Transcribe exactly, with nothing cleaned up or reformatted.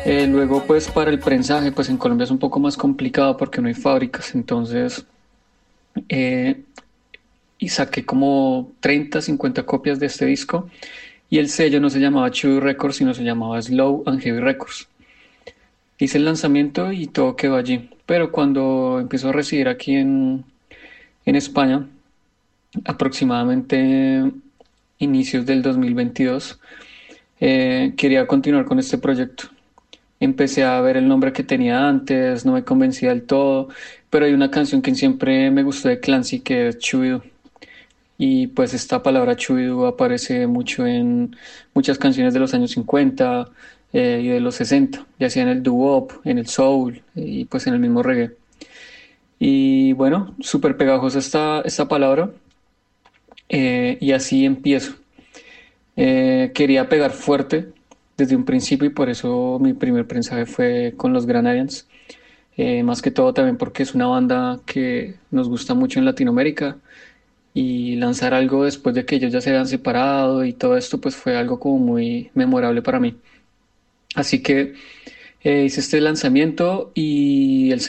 Eh, luego, pues para el prensaje, pues en Colombia es un poco más complicado porque no hay fábricas, entonces eh, y saqué como treinta, cincuenta copias de este disco y el sello no se llamaba Chewy Records, sino se llamaba Slow and Heavy Records. Hice el lanzamiento y todo quedó allí, pero cuando empezó a residir aquí en, en España, aproximadamente inicios del dos mil veintidós, eh, quería continuar con este proyecto. Empecé a ver el nombre que tenía antes, no me convencía del todo, pero hay una canción que siempre me gustó de Clancy que es Chuido. Y pues esta palabra Chuido aparece mucho en muchas canciones de los años cincuenta eh, y de los sesenta, ya sea en el doo-wop, en el soul y pues en el mismo reggae. Y bueno, súper pegajosa esta, esta palabra eh, y así empiezo. Eh, quería pegar fuerte desde un principio y por eso mi primer prensaje fue con los Granadians. Eh, más que todo también porque es una banda que nos gusta mucho en Latinoamérica y lanzar algo después de que ellos ya se habían separado y todo esto pues fue algo como muy memorable para mí. Así que eh, hice este lanzamiento y el